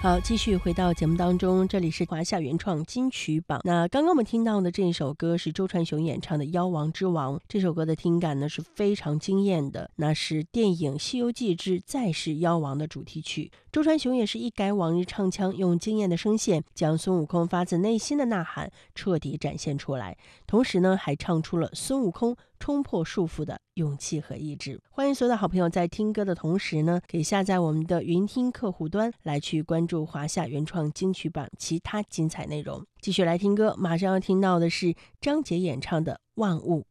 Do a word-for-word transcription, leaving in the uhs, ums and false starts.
好，继续回到节目当中，这里是华夏原创金曲榜。那刚刚我们听到的这一首歌是周传雄演唱的《妖王之王》，这首歌的听感呢是非常惊艳的，那是电影《西游记之再世妖王》的主题曲。周传雄也是一改往日唱腔，用惊艳的声线将孙悟空发自内心的呐喊彻底展现出来，同时呢还唱出了孙悟空冲破束缚的勇气和意志。欢迎所有的好朋友在听歌的同时呢，可以下载我们的云听客户端来去关注华夏原创金曲榜其他精彩内容。继续来听歌，马上要听到的是张杰演唱的《万物》。